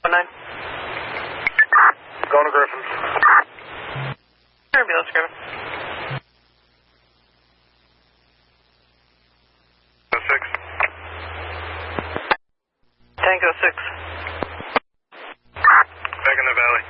9. Going to Griffin. Ambulance, Griffin. 6. Tango 6. Back in the valley.